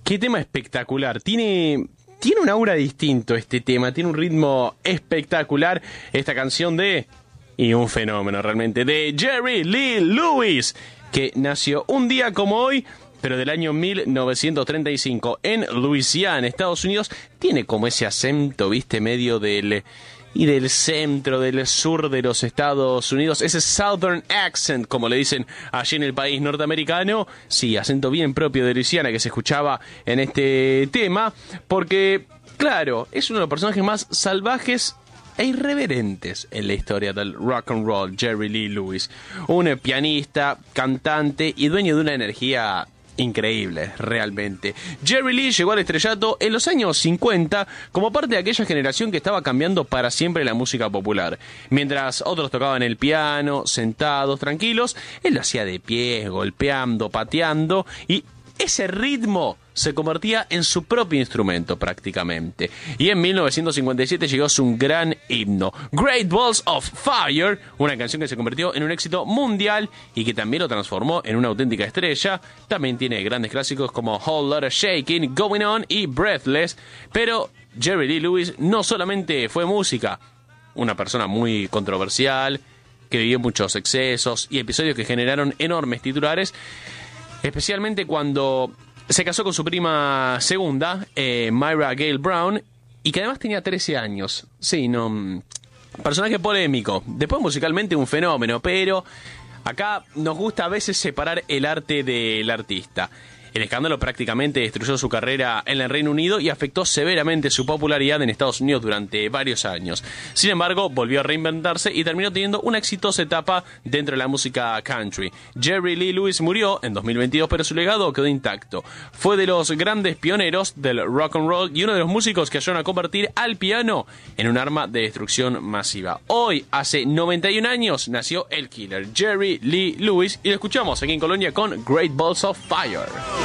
Qué tema espectacular. Tiene un aura distinto este tema, tiene un ritmo espectacular esta canción y un fenómeno realmente, de Jerry Lee Lewis, que nació un día como hoy, pero del año 1935 en Luisiana, Estados Unidos. Tiene como ese acento, viste, medio del centro, del sur de los Estados Unidos, ese Southern accent, como le dicen allí en el país norteamericano. Sí, acento bien propio de Luisiana que se escuchaba en este tema, porque, claro, es uno de los personajes más salvajes e irreverentes en la historia del rock and roll, Jerry Lee Lewis. Un pianista, cantante y dueño de una energía increíble, realmente. Jerry Lee llegó al estrellato en los años 50 como parte de aquella generación que estaba cambiando para siempre la música popular. Mientras otros tocaban el piano, sentados, tranquilos, él lo hacía de pie, golpeando, pateando, y ese ritmo se convertía en su propio instrumento prácticamente. Y en 1957 llegó su gran himno, Great Balls of Fire, una canción que se convirtió en un éxito mundial y que también lo transformó en una auténtica estrella. También tiene grandes clásicos como Whole Lotta Shaking, Going On y Breathless. Pero Jerry Lee Lewis no solamente fue música, una persona muy controversial, que vivió muchos excesos y episodios que generaron enormes titulares, especialmente cuando se casó con su prima segunda, Myra Gale Brown, y que además tenía 13 años. Sí, no, personaje polémico. Después musicalmente un fenómeno, pero acá nos gusta a veces separar el arte del artista. El escándalo prácticamente destruyó su carrera en el Reino Unido y afectó severamente su popularidad en Estados Unidos durante varios años. Sin embargo, volvió a reinventarse y terminó teniendo una exitosa etapa dentro de la música country. Jerry Lee Lewis murió en 2022, pero su legado quedó intacto. Fue de los grandes pioneros del rock and roll y uno de los músicos que ayudaron a convertir al piano en un arma de destrucción masiva. Hoy, hace 91 años, nació el killer Jerry Lee Lewis y lo escuchamos aquí en Colonia con Great Balls of Fire.